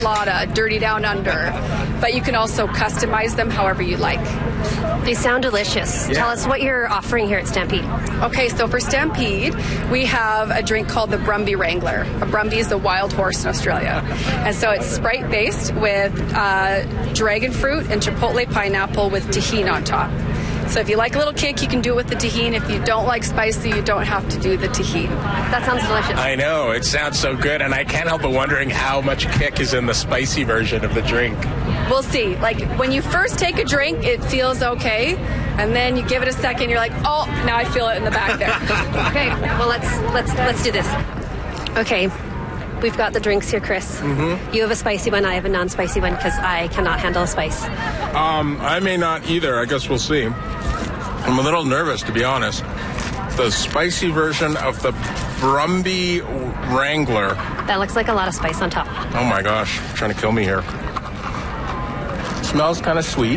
Lotta, Dirty Down Under, but you can also customize them however you like. They sound delicious. Yeah. Tell us what you're offering here at Stampede. Okay, so for Stampede, we have a drink called the Brumby Wrangler. A Brumby is a wild horse in Australia. And so it's Sprite-based with dragon fruit and chipotle pineapple with tahini on top. So if you like a little kick, you can do it with the tahini. If you don't like spicy, you don't have to do the tahini. That sounds delicious. I know, it sounds so good, and I can't help but wondering how much kick is in the spicy version of the drink. We'll see. Like, when you first take a drink, it feels okay, and then you give it a second, you're like, oh, now I feel it in the back there. Okay, well, let's do this. Okay, we've got the drinks here, Chris. Mm-hmm. You have a spicy one, I have a non-spicy one, because I cannot handle spice. I may not either. I guess we'll see. I'm a little nervous, to be honest. The spicy version of the Brumby Wrangler. That looks like a lot of spice on top. Oh my gosh, trying to kill me here. Smells kind of sweet.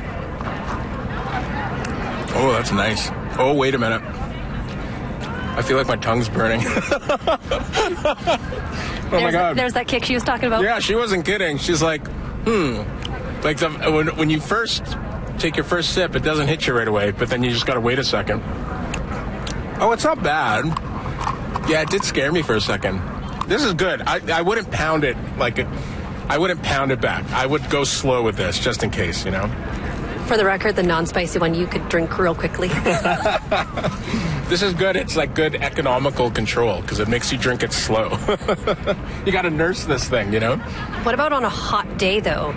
Oh, that's nice. Oh, wait a minute. I feel like my tongue's burning. Oh my God. There's that kick she was talking about. Yeah, she wasn't kidding. She's like, Like when you first take your first sip, it doesn't hit you right away, but then you just got to wait a second. Oh, it's not bad. Yeah, it did scare me for a second. This is good. I wouldn't pound it I wouldn't pound it back. I would go slow with this just in case, you know. For the record, the non-spicy one you could drink real quickly. This is good. It's like good economical control because it makes you drink it slow. You got to nurse this thing, you know. What about on a hot day, though?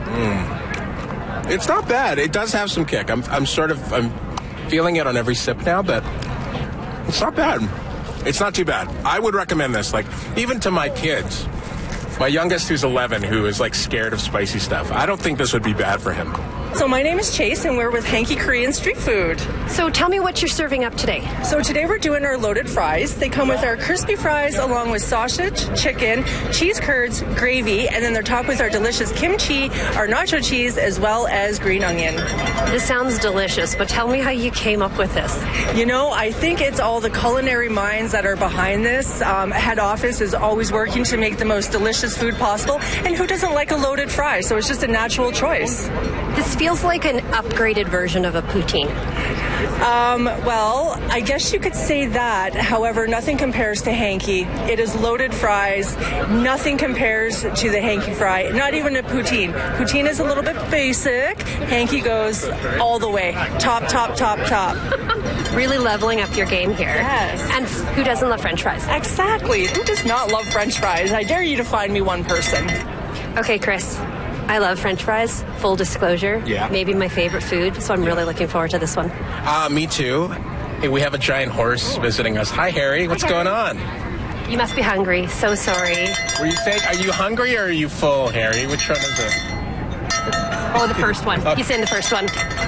It's not bad. It does have some kick. I'm feeling it on every sip now, but it's not bad. It's not too bad. I would recommend this, like, even to my kids. My youngest, who's 11, who is, like, scared of spicy stuff. I don't think this would be bad for him. So my name is Chase, and we're with Hanky Korean Street Food. So tell me what you're serving up today. So today we're doing our loaded fries. They come with our crispy fries along with sausage, chicken, cheese curds, gravy, and then they're topped with our delicious kimchi, our nacho cheese, as well as green onion. This sounds delicious, but tell me how you came up with this. You know, I think it's all the culinary minds that are behind this. Head office is always working to make the most delicious food possible, and who doesn't like a loaded fry? So it's just a natural choice. This feels like an upgraded version of a poutine. Well, I guess you could say that. However, nothing compares to Hanky. It is loaded fries. Nothing compares to the Hanky fry. Not even a poutine. Poutine is a little bit basic. Hanky goes all the way. Top, top, top, top. Really leveling up your game here. Yes. And who doesn't love French fries? Exactly. Who does not love French fries? I dare you to find me one person. Okay, Chris. I love French fries, full disclosure. Yeah. Maybe my favorite food, so I'm really looking forward to this one. Me too. Hey, we have a giant horse visiting us. Hi, Harry. What's going on? You must be hungry. So sorry. Were you saying, are you hungry or are you full, Harry? Which one is it? Oh, the first one. He's in the first one.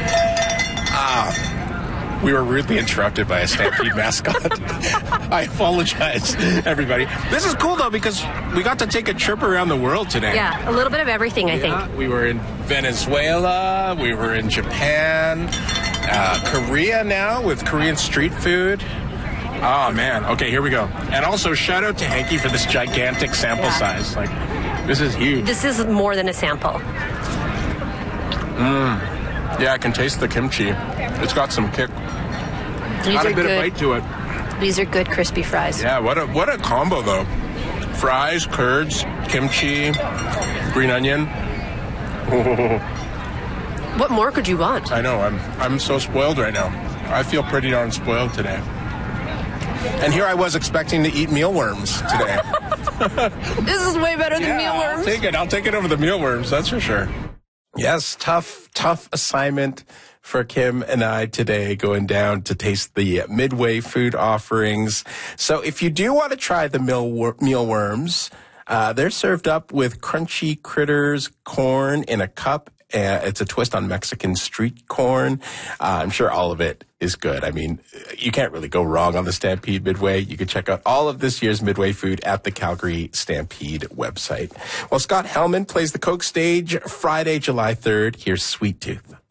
We were rudely interrupted by a Stampede mascot. I apologize, everybody. This is cool, though, because we got to take a trip around the world today. Yeah, a little bit of everything, I think. We were in Venezuela. We were in Japan. Korea now with Korean street food. Oh, man. Okay, here we go. And also, shout out to Hanky for this gigantic sample size. Like, this is huge. This is more than a sample. Yeah, I can taste the kimchi. It's got some kick. These Got are a bit of good. bite to it. These are good crispy fries. Yeah, what a combo, though. Fries, curds, kimchi, green onion. What more could you want? I know, I'm so spoiled right now. I feel pretty darn spoiled today. And here I was expecting to eat mealworms today. This is way better than mealworms. I'll take it over the mealworms, that's for sure. Yes, tough assignment for Kim and I today, going down to taste the Midway food offerings. So if you do want to try the mealworms, they're served up with crunchy critters, corn in a cup. It's a twist on Mexican street corn. I'm sure all of it is good. I mean, you can't really go wrong on the Stampede Midway. You can check out all of this year's Midway food at the Calgary Stampede website. Well, Scott Hellman plays the Coke stage Friday, July 3rd. Here's Sweet Tooth.